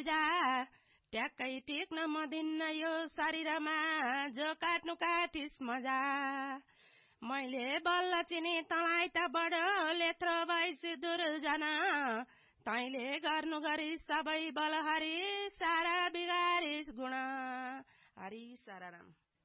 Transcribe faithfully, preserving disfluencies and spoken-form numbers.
जा ट्याक्कै टेक्न म दिन्न यो शरीरमा जो काट्नु काटिस मजा मैले बल्ल चिने तँलाई त बडो लेत्रो भइस दुर्जना तैले गर्नु गरिस सबै बलहरी सारा बिगारिस गुण हरि शरणम।